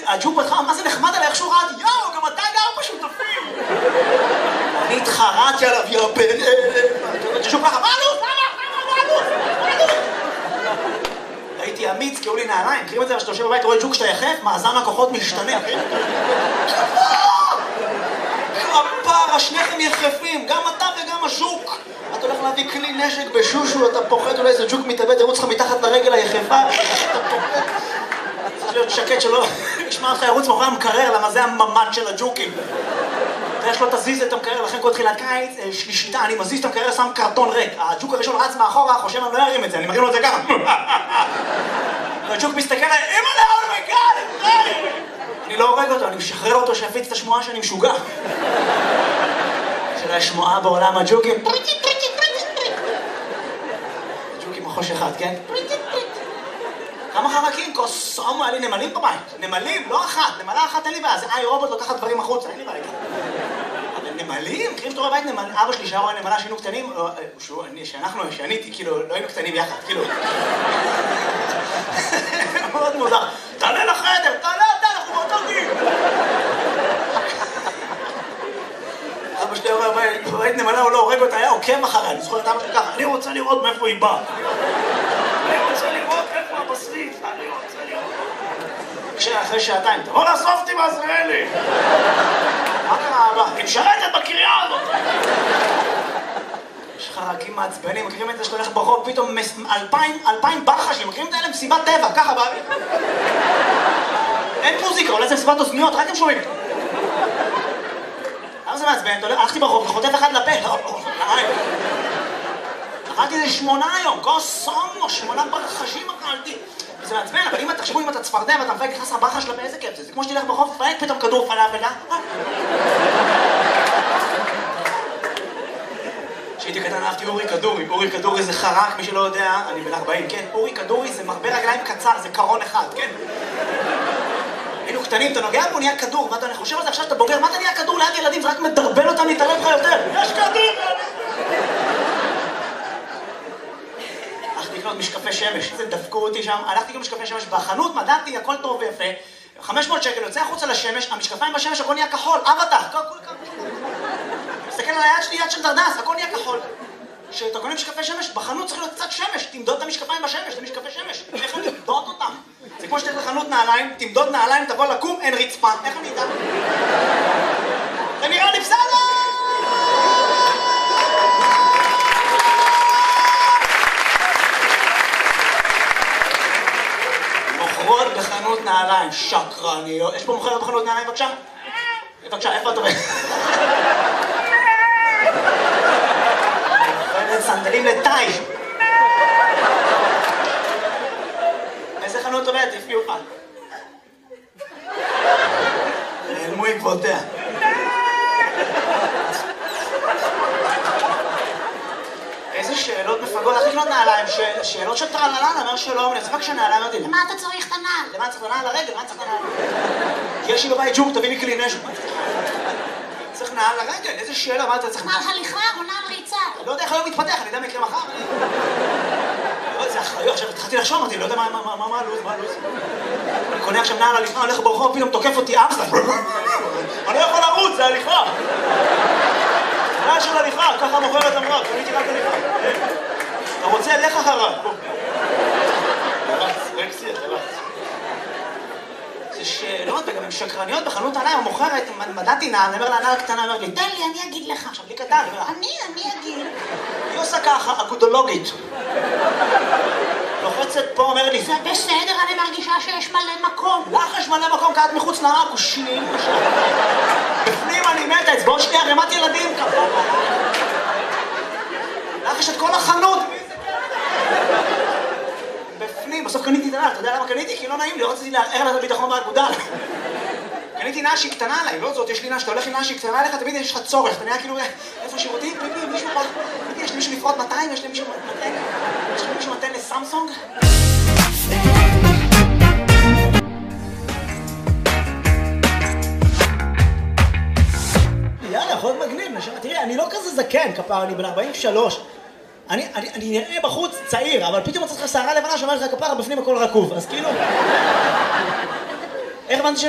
הג'וק בהתחלה, מה זה נחמד עליי, איך שהוא ראה, יאו, גם אתה גר בשותפים. אני התחרטתי עליו, יא בן אלה. הג'וק ככה, מה עלות? הייתי אמיץ, קראו לי נעליים, מכירים את זה, שאתה יושב בבית, רואה ג'וק שאתה יחף, מאזן הכוחות משתנה. כפרה, שניכם יחפים, גם אתה וגם הז'וק. אתה הולך להביא כלי נשק בשושו, אתה פוחד, אולי איזה ג'וק מתאבד, ירוץ לך מתחת לרגל היחפה. אתה פוחד. צריך להיות שקט שלא ישמע לך ירוץ מאחורי המקרר, למה זה הממד של הג'וקים. ואיך לא תזיז את המקרר, לכן כל תחילת קיץ, שלישיתה, אני מזיז את המקרר, שם קרטון ריק. הג'וק הראשון רץ מאחורה, חושב אני לא ארים את זה, אני מרים לו את זה ככה. והג'וק מסתכל עליי, אימא'לה, אומייגאד, אני לא הורג אותו, אני משחרר אותו שיפיץ את השמועה שאני משוגע. של השמועה בעולם הג'וקים. ג'וקים מחוש אחד, כן? כמה חרקים? קוסומו, היה לי נמלים בבית. נמלים, לא אחת. נמלה אחת אין לי בעיה. זה רובוט לוקחת דברים החוצה, אין לי בעיה. אבל נמלים? מכירים שאתה רואה בית נמלים? אבא שלי שהיה רואה נמלה שהיינו קטנים, שאני הייתי, כאילו, לא היינו קטנים יחד, כאילו. מאוד מוזר. תעלה לחדר, תעלה אתה, אנחנו באותו גיל. אבא שלי אומר, בבית נמלה הוא לא הורג אותה, היה עוקב אחריה. אני זוכר את אבא שלי ככה, אני רוצה לראות מאיפה היא באה. אני רוצה לראות איפה הבשריף, אני רוצה לראות. אחרי שעתיים, תבוא לאסוף אותי בעזריאלי. מה קרה אבא? היא משרתת בקריה הזאת. יש חרקים מעצבנים, מכירים את זה שאתה הולך ברחוב, פתאום 2,000 ברחשים, מכירים את האלה מסיבת טבע, ככה באוויר. אין מוזיקה, אולי זה מסיבת אוזניות, רק הם שומעים. למה זה מעצבן? הלכתי ברחוב, חוטף אחד לפה. אכלתי איזה 8 היום, קוסומו, 8 ברחשים אכלתי. זה מעצבן, אבל אם תחשבו, אם אתה צפרדע ואתה מפייק לך ברחש לפה, איזה כיף זה? זה כמו שתלך ברחוב, תפייק פתאום כדור פלאפל, כשהייתי קטן אהבתי אורי כדורי. אורי כדורי זה חרק, מי שלא יודע, אני בן 40, כן? אורי כדורי זה מרבה רגליים קצר, זה קרון אחד, כן? היינו קטנים, אתה נוגע בו, נהיה כדור, מה אתה חושב על זה עכשיו שאתה בוגר, מה אתה נהיה כדור ליד ילדים? זה רק מדרבן אותם להתערב לך יותר. יש כדור! הלכתי לקנות משקפי שמש, זה דפקו אותי שם, הלכתי לקנות משקפי שמש בחנות, מדעתי, הכל טוב ויפה, 500 שקל, יוצא החוצה לשמש, המשקפיים בשמש, הכל נהיה כחול, אבטח, מסתכל על היד שלי, יד של דרדס, הכל נהיה כחול. כשאתה קונה משקפי שמש, בחנות צריך להיות קצת שמש, תמדוד את המשקפיים בשמש, זה משקפי שמש, איך אני אמדוד אותם? זה כמו שתלך לחנות נעליים, תמדוד נעליים, תבוא לקום, אין רצפה, איך אני אדע? זה נראה לי בסדר! מוכרות בחנות נעליים, שקרניות. יש פה מוכרת בחנות נעליים, בבקשה? בבקשה, איפה את עובדת? סנדלים לטאי. איזה חנות עובדת? הפקיעו לך. נעלמו עקבותיה. איזה שאלות מפגות, איך לקנות נעליים? שאלות של טרללה, אומר שלום, אני צריך כשנעליים, אמרתי, למה אתה צריך את הנעל? למה צריך את הנעל לרגל? למה צריך את הנעל? יש לי בבית ג'וק, תביא לי כלי נשק. צריך נעל לרגל, איזה שאלה, מה אתה צריך? נעל הליכה או נעל ריצה? לא יודע איך היום מתפתח, אני יודע מה יקרה מחר. זה אחריות, עכשיו התחלתי לחשוב, אמרתי, לא יודע מה הלו"ז, אני קונה עכשיו נעל הליכה, הולך ברחוב, פתאום תוקף אותי אמסטר. אני לא יכול לרוץ, זה הליכה. נעל של הליכה, ככה מוכרת אמרה, קניתי רק הליכה. אתה רוצה, לך אחריו. זה שאלות, וגם הן שקרניות בחנות עליי, המוכרת, מדעתי נעל, אני אומר לה, נעל קטנה, אומר לי, תן לי, אני אגיד לך. עכשיו, לי קטן, אני אגיד. היא עושה ככה, אגודולוגית. לוחצת פה, אומר לי, זה בסדר, אני מרגישה שיש מלא מקום. לך יש מלא מקום, כי את מחוץ לעכושים. בפנים אני מתה, אצבעות שנייה, רמת ילדים, כפה. לך יש את כל החנות. בפנים, בסוף קניתי את הנעל, אתה יודע למה קניתי? כי לא נעים לי, לא רציתי לערער לה את הביטחון באגודה. קניתי נעל שהיא קטנה עליי, לא זאת, יש לי נעל, שאתה הולך עם נעל שהיא קטנה עליך, תמיד יש לך צורך, אתה נראה כאילו, איפה שירותים? פיפי, מישהו פה, פיפי, יש לי מישהו לפרוט 200, יש לי מישהו מתן לסמסונג? יאללה, יכול להיות מגניב, נשמע, תראי, אני לא כזה זקן, כפר, אני בן 43. אני נראה בחוץ צעיר, אבל פתאום מצאת לך שערה לבנה שאומרת לך כפרה בפנים הכל רקוב, אז כאילו... איך הבנתי